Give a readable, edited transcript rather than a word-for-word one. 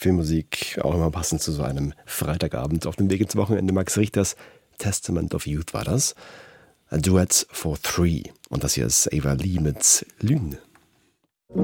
Filmmusik, auch immer passend zu so einem Freitagabend. Auf dem Weg ins Wochenende Max Richters Testament of Youth war das. A Duet for Three. Und das hier ist Ava Lee mit Lune.